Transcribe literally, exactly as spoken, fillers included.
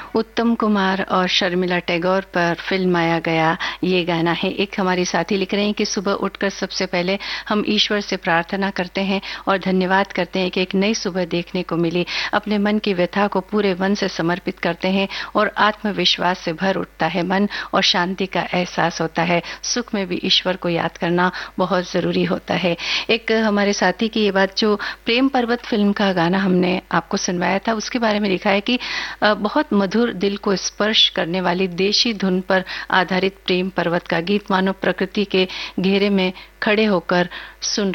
उत्तम कुमार और शर्मिला टैगोर पर फिल्माया गया ये गाना है। एक हमारी साथी लिख रहे हैं कि सुबह उठकर सबसे पहले हम ईश्वर से प्रार्थना करते हैं और धन्यवाद करते हैं कि एक नई सुबह देखने को मिली। अपने मन की व्यथा को पूरे मन से समर्पित करते हैं और आत्मविश्वास से भर उठता है मन और शांति का एहसास होता है। सुख में भी ईश्वर को याद करना बहुत जरूरी होता है। एक हमारे साथी की ये बात, जो प्रेम पर्वत फिल्म का गाना हमने आपको सुनवाया था, उसके बारे में लिखा है कि बहुत मधुर, दिल को स्पर्श करने वाली देशी धुन पर आधारित प्रेम पर्वत का गीत मानो प्रकृति के घेरे में खड़े होकर सुन